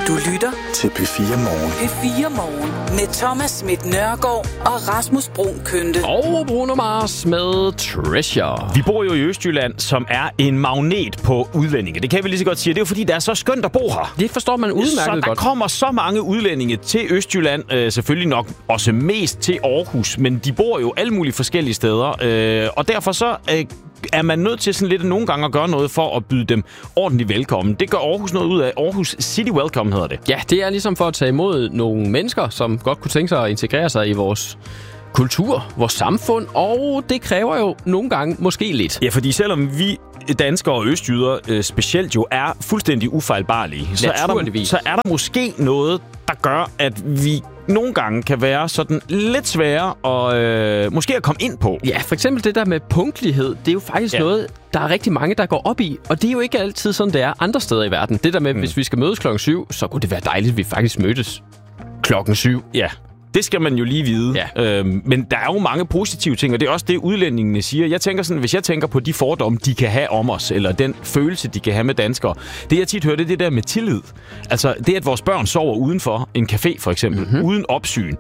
Du lytter til P4 Morgen. P4 Morgen med Thomas Schmidt Nørgaard og Rasmus Bruun Kønte. Og Bruno Mars med Treasure. Vi bor jo i Østjylland, som er en magnet på udlændinge. Det kan vi lige så godt sige. Det er jo fordi, det er så skønt at bo her. Det forstår man udmærket godt. Så der kommer så mange udlændinge til Østjylland. Selvfølgelig nok også mest til Aarhus, men de bor jo alle mulige forskellige steder. Og derfor så er man nødt til sådan lidt nogle gange at gøre noget for at byde dem ordentligt velkommen. Det gør Aarhus noget ud af. Aarhus City Welcome hedder det. Ja, det er ligesom for at tage imod nogle mennesker, som godt kunne tænke sig at integrere sig i vores kultur, vores samfund, og det kræver jo nogle gange måske lidt. Ja, fordi selvom vi danskere og østjyder specielt jo er fuldstændig ufejlbarlige, så er der måske noget, der gør, at vi nogle gange kan være sådan lidt svære og måske at komme ind på. Ja, for eksempel det der med punktlighed, det er jo faktisk noget, der er rigtig mange, der går op i. Og det er jo ikke altid sådan, det er andre steder i verden. Det der med, hvis vi skal mødes 7:00, så kunne det være dejligt, at vi faktisk mødtes 7:00. Ja. Det skal man jo lige vide. Ja. Men der er jo mange positive ting, og det er også det, udlændingene siger. Jeg tænker sådan, hvis jeg tænker på de fordomme, de kan have om os, eller den følelse, de kan have med danskere. Det, jeg tit hører, det er det der med tillid. Altså, det at vores børn sover udenfor en café, for eksempel, uden opsyn.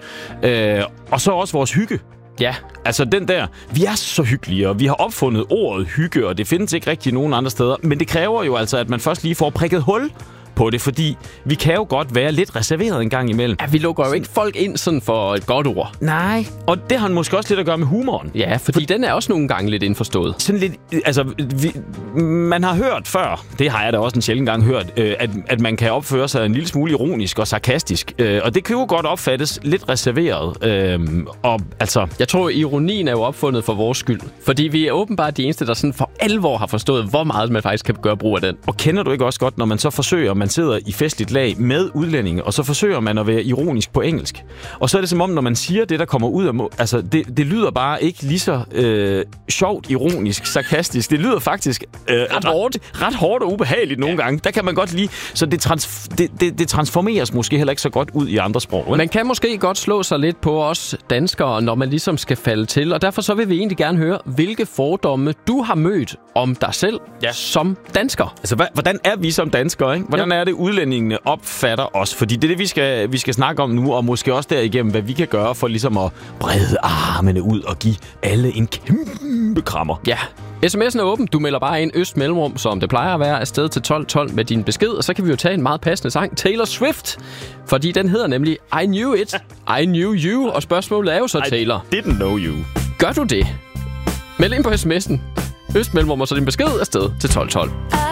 Og så også vores hygge. Ja. Altså den der, vi er så hyggelige, og vi har opfundet ordet hygge, og det findes ikke rigtig nogen andre steder. Men det kræver jo altså, at man først lige får prikket hul på det, fordi vi kan jo godt være lidt reserveret en gang imellem. Ja, vi lukker jo ikke folk ind sådan for et godt ord. Nej, og det har måske også lidt at gøre med humoren. Ja, fordi den er også nogle gange lidt indforstået. Sådan lidt, altså, man har hørt før, det har jeg da også en sjældent gang hørt, at man kan opføre sig en lille smule ironisk og sarkastisk. Og det kan jo godt opfattes lidt reserveret. Og altså, jeg tror, ironien er jo opfundet for vores skyld. Fordi vi er åbenbart de eneste, der sådan for alvor har forstået, hvor meget man faktisk kan gøre brug af den. Og kender du ikke også godt, når man så forsøger, man sidder i festligt lag med udlændinge, og så forsøger man at være ironisk på engelsk. Og så er det som om, når man siger det, der kommer ud af altså det lyder bare ikke lige så sjovt, ironisk, sarkastisk. Det lyder faktisk ret hårdt og ubehageligt nogle gange. Der kan man godt lide. Så det transformeres måske heller ikke så godt ud i andre sprog. Ikke? Man kan måske godt slå sig lidt på os danskere, når man ligesom skal falde til. Og derfor så vil vi egentlig gerne høre, hvilke fordomme du har mødt om dig selv som dansker. Altså, hvordan er vi som danskere, ikke? Hvordan er det, udlændingene opfatter os? Fordi det er det, vi skal snakke om nu, og måske også derigennem, hvad vi kan gøre for ligesom at brede armene ud og give alle en kæmpe krammer. Ja. SMS'en er åben. Du melder bare en øst mellemrum, som det plejer at være, afsted til 1212 med din besked, og så kan vi jo tage en meget passende sang, Taylor Swift, fordi den hedder nemlig I Knew It, I Knew You, og spørgsmålet er jo så, Taylor. I didn't know you. Gør du det? Meld ind på SMS'en. Øst mellemrum, og så din besked afsted til 1212.